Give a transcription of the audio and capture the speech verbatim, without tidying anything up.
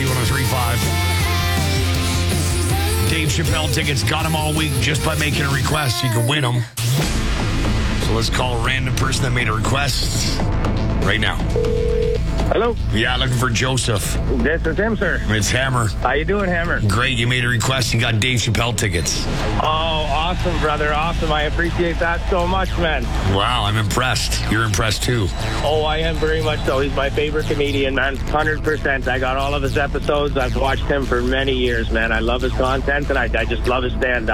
Z one oh three point five. Dave Chappelle tickets, got them all week just by making a request. You can win them. So let's call a random person that made a request right now. Hello? Yeah, looking for Joseph. This is him, sir. It's Hammer. How you doing, Hammer? Great, you made a request and got Dave Chappelle tickets. Oh, awesome, brother. Awesome. I appreciate that so much, man. Wow, I'm impressed. You're impressed, too. Oh, I am very much so. He's my favorite comedian, man. one hundred percent. I got all of his episodes. I've watched him for many years, man. I love his content, and I, I just love his stand-up.